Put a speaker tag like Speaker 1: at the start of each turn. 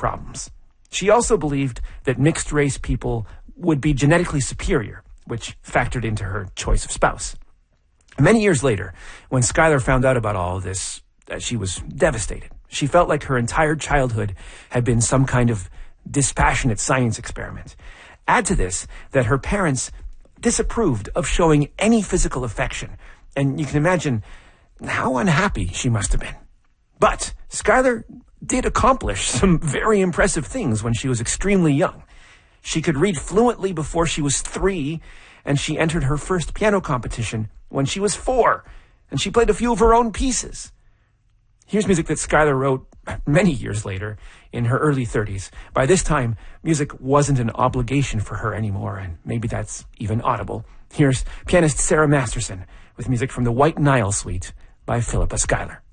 Speaker 1: problems. She also believed that mixed-race people would be genetically superior, which factored into her choice of spouse. Many years later, when Schuyler found out about all of this, she was devastated. She felt like her entire childhood had been some kind of dispassionate science experiment. Add to this that her parents disapproved of showing any physical affection, and you can imagine how unhappy she must have been. But Schuyler did accomplish some very impressive things when she was extremely young. She could read fluently before she was 3, and she entered her first piano competition when she was 4, and she played a few of her own pieces. Here's music that Schuyler wrote many years later, in her early 30s. By this time, music wasn't an obligation for her anymore, and maybe that's even audible. Here's pianist Sarah Masterson with music from the White Nile Suite by Philippa Schuyler.